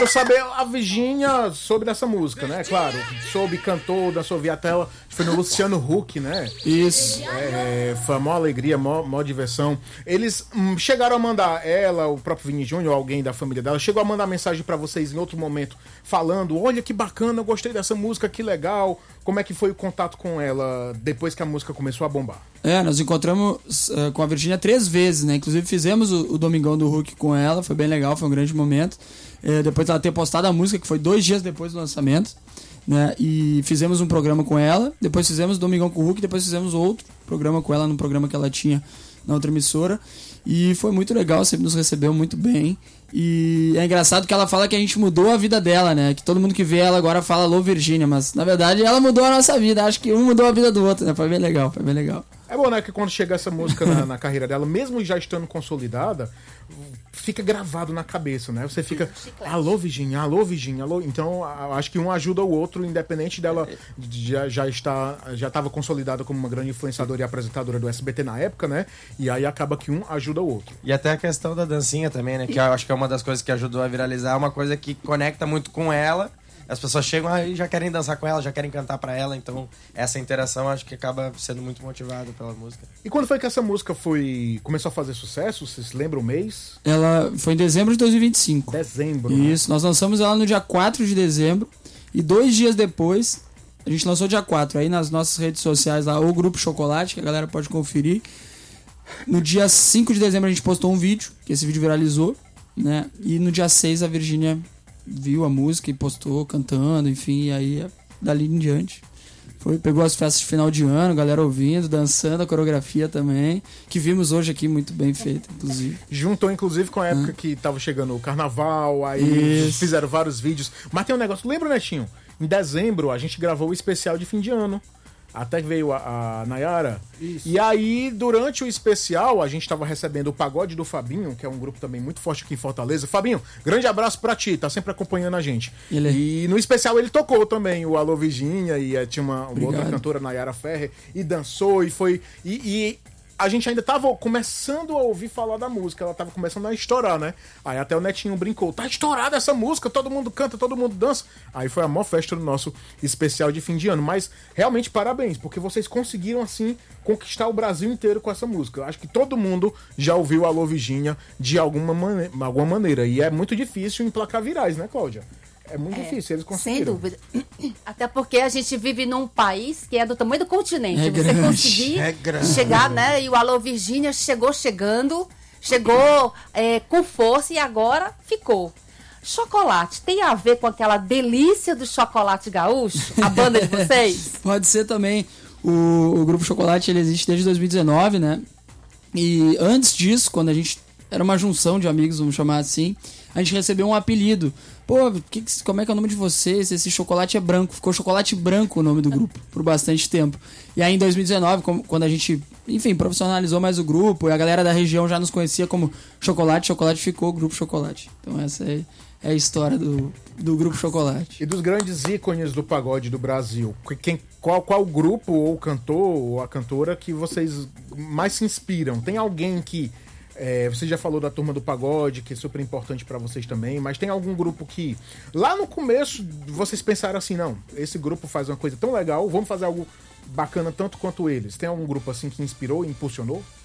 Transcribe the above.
quero saber a Virgínia sobre essa música, né? Claro, soube, cantou, dançou via tela. Foi no Luciano Huck, né? Isso. Foi mó alegria, mó diversão. Eles chegaram a mandar, ela, o próprio Vini Júnior, alguém da família dela, chegou a mandar mensagem pra vocês em outro momento, falando, olha que bacana, eu gostei dessa música, que legal. Como é que foi o contato com ela depois que a música começou a bombar? Nós encontramos com a Virgínia 3 vezes, né? Inclusive fizemos o Domingão do Huck com ela, foi bem legal, foi um grande momento. Depois ela ter postado a música, que foi 2 dias depois do lançamento, né? E fizemos um programa com ela, depois fizemos o Domingão com o Huck, depois fizemos outro programa com ela, num programa que ela tinha na outra emissora. E foi muito legal, sempre nos recebeu muito bem. E é engraçado que ela fala que a gente mudou a vida dela, né? Que todo mundo que vê ela agora fala alô Virgínia, mas na verdade ela mudou a nossa vida. Acho que um mudou a vida do outro, né? Foi bem legal, foi bem legal. É bom, né, que quando chega essa música na carreira dela, mesmo já estando consolidada, fica gravado na cabeça, né? Você fica, alô Virgínia, alô Virgínia, alô. Então, acho que um ajuda o outro, independente dela já estava consolidada como uma grande influenciadora e apresentadora do SBT na época, né? E aí acaba que um ajuda o outro. E até a questão da dancinha também, né? Que eu acho que é uma das coisas que ajudou a viralizar, uma coisa que conecta muito com ela. As pessoas chegam e já querem dançar com ela, já querem cantar pra ela, então essa interação acho que acaba sendo muito motivada pela música. E quando foi que essa música começou a fazer sucesso? Vocês lembram o mês? Ela foi em dezembro de 2025. Dezembro. Isso, nós lançamos ela no dia 4 de dezembro e 2 dias depois, a gente lançou dia 4, aí nas nossas redes sociais lá, o Grupo Chocolate, que a galera pode conferir. No dia 5 de dezembro a gente postou um vídeo, que esse vídeo viralizou, né? E no dia 6 a Virgínia viu a música e postou cantando, enfim, e aí dali em diante pegou as festas de final de ano, galera ouvindo, dançando, a coreografia também, que vimos hoje aqui muito bem feita, inclusive. Juntou inclusive com a época que tava chegando o carnaval, aí fizeram vários vídeos, mas tem um negócio, lembra, Netinho? Em dezembro a gente gravou o especial de fim de ano. Até que veio a Nayara. Isso. E aí, durante o especial, a gente tava recebendo o Pagode do Fabinho, que é um grupo também muito forte aqui em Fortaleza. Fabinho, grande abraço pra ti, tá sempre acompanhando a gente. E no especial ele tocou também o Alô Virgínia, e tinha uma outra cantora, Nayara Ferrer, e dançou, e foi... E a gente ainda tava começando a ouvir falar da música, ela tava começando a estourar, né? Aí até o Netinho brincou, tá estourada essa música, todo mundo canta, todo mundo dança. Aí foi a maior festa do nosso especial de fim de ano. Mas realmente parabéns, porque vocês conseguiram assim conquistar o Brasil inteiro com essa música. Eu acho que todo mundo já ouviu Alô Virgínia de alguma maneira. E é muito difícil emplacar virais, né, Cláudia? É muito difícil, eles conseguiram. Sem dúvida. Até porque a gente vive num país que é do tamanho do continente. É Você grande. conseguir chegar, né? E o Alô Virgínia chegou com força e agora ficou. Chocolate, tem a ver com aquela delícia do chocolate gaúcho? A banda de vocês? Pode ser também. O Grupo Chocolate, ele existe desde 2019, né? E antes disso, quando a gente era uma junção de amigos, vamos chamar assim, a gente recebeu um apelido. Pô, como é que é o nome de vocês? Esse chocolate é branco. Ficou Chocolate Branco o nome do grupo por bastante tempo. E aí em 2019, quando a gente, enfim, profissionalizou mais o grupo, e a galera da região já nos conhecia como Chocolate ficou o Grupo Chocolate. Então essa é a história do Grupo Chocolate. E dos grandes ícones do pagode do Brasil, qual grupo ou cantor ou a cantora que vocês mais se inspiram? Tem alguém que... você já falou da Turma do Pagode, que é super importante pra vocês também, mas tem algum grupo que lá no começo vocês pensaram assim, não, esse grupo faz uma coisa tão legal, vamos fazer algo bacana tanto quanto eles? Tem algum grupo assim que inspirou e impulsionou?